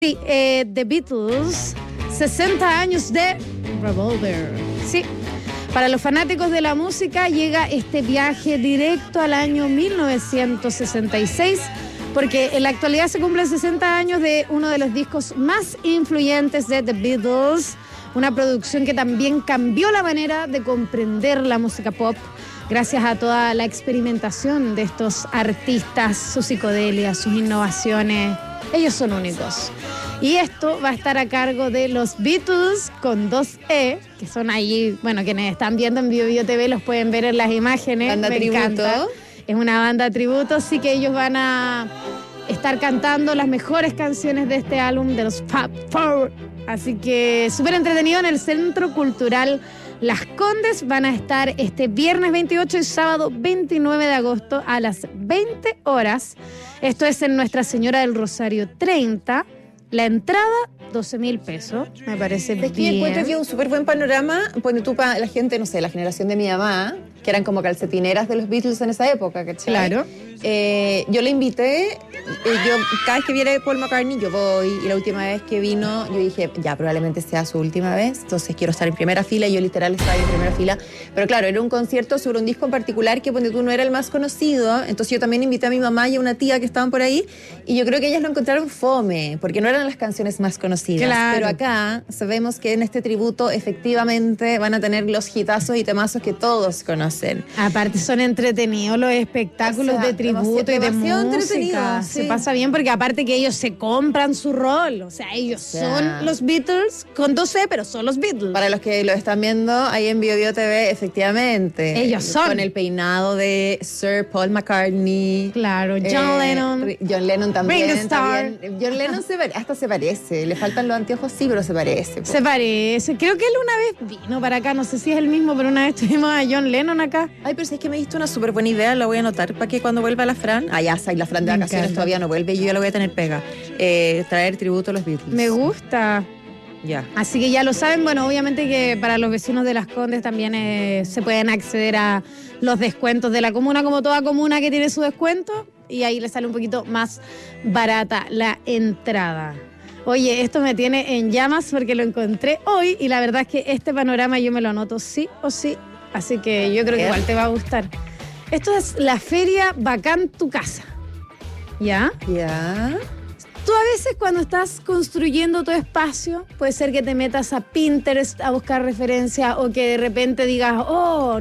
Sí, The Beatles, 60 años de Revolver. Sí, para los fanáticos de la música llega este viaje directo al año 1966, porque en la actualidad se cumplen 60 años de uno de los discos más influyentes de The Beatles, una producción que también cambió la manera de comprender la música pop, gracias a toda la experimentación de estos artistas, sus psicodelias, sus innovaciones. Ellos son únicos. Y esto va a estar a cargo de los Beatles con 2E, que son ahí, bueno, quienes están viendo en Bio TV los pueden ver en las imágenes. Banda tributo. Encanta. Es una banda tributo, así que ellos van a estar cantando las mejores canciones de este álbum de los Fab Four. Así que súper entretenido en el Centro Cultural Las Condes. Van a estar este viernes 28 y sábado 29 de agosto a las 20 horas. Esto es en Nuestra Señora del Rosario 30. La entrada, 12.000 pesos. Me parece bien. Es que encuentro que es un súper buen panorama. Pone tú para la gente, no sé, la generación de mi mamá, que eran como calcetineras de los Beatles en esa época, ¿cachai? Claro. Yo le invité, yo cada vez que viene Paul McCartney yo voy, y la última vez que vino yo dije, ya probablemente sea su última vez, entonces quiero estar en primera fila, y yo literal estaba en primera fila, pero claro, era un concierto sobre un disco en particular que ponte tú no era el más conocido, entonces yo también invité a mi mamá y a una tía que estaban por ahí, y yo creo que ellas lo encontraron fome, porque no eran las canciones más conocidas, claro. Pero acá sabemos que en este tributo efectivamente van a tener los hitazos y temazos que todos conocen. Aparte son entretenidos los espectáculos, o sea, de tributo y de música. Sí. Se pasa bien porque aparte que ellos se compran su rol. O sea, ellos son los Beatles con 2E, pero son los Beatles. Para los que lo están viendo ahí en Bio TV, efectivamente. Ellos son. Con el peinado de Sir Paul McCartney. Claro, John Lennon. John Lennon también. Ringo Starr. John Lennon hasta se parece. Le faltan los anteojos, sí, pero se parece. Se parece. Creo que él una vez vino para acá. No sé si es el mismo, pero una vez tuvimos a John Lennon acá. Ay, pero si es que me diste una súper buena idea, la voy a anotar para que cuando vuelva la Fran, ya sé, la Fran de vacaciones todavía no vuelve y yo ya la voy a tener pega, traer tributo a los Beatles. Me gusta. Ya. Así que ya lo saben, bueno, obviamente que para los vecinos de Las Condes también se pueden acceder a los descuentos de la comuna, como toda comuna que tiene su descuento, y ahí les sale un poquito más barata la entrada. Oye, esto me tiene en llamas porque lo encontré hoy y la verdad es que este panorama yo me lo anoto sí o sí, así que yo creo que igual te va a gustar. Esto es la Feria Bacán Tu Casa. ¿Ya? Ya. Tú a veces cuando estás construyendo tu espacio, puede ser que te metas a Pinterest a buscar referencia o que de repente digas, oh,